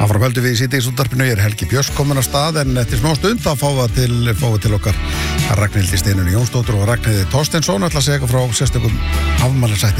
Áfram höldum við í síðdegisútvarpinu, ég Helgi Björns komin á stað en eftir smá stund þá fáum við til okkar Ragnhildi Steinunni Jónsdóttur og Ragnhildi Þorsteinsson ætla að segja eitthvað frá sérstökum afmælisætti